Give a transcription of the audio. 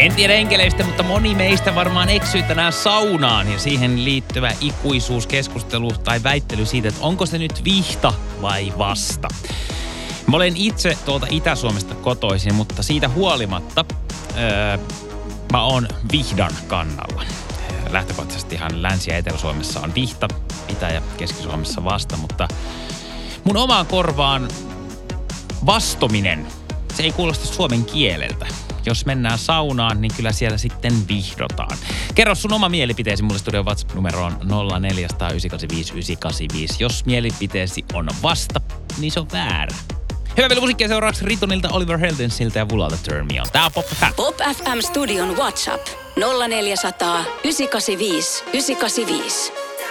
En tiedä enkeleistä, mutta moni meistä varmaan eksyy tänään saunaan ja siihen liittyvä ikuisuuskeskustelu tai väittely siitä, että onko se nyt vihta vai vasta. Mä olen itse tuolta Itä-Suomesta kotoisin, mutta siitä huolimatta mä oon vihdan kannalla. Lähtökohtaisesti ihan Länsi- ja Etelä-Suomessa on vihta, Itä- ja Keski-Suomessa vasta, mutta mun omaan korvaan vastominen, se ei kuulosta suomen kieleltä. Jos mennään saunaan, niin kyllä siellä sitten vihdotaan. Kerro sun oma mielipiteesi mulle studion WhatsApp-numeroon 0400985985. Jos mielipiteesi on vasta, niin se on väärä. Hyvä vielä musiikkia seuraavaksi Ritonilta, Oliver Heldensiltä ja Vulalta Turn Me On. Tää on Pop FM. Pop FM Studion WhatsApp 0400 985 985.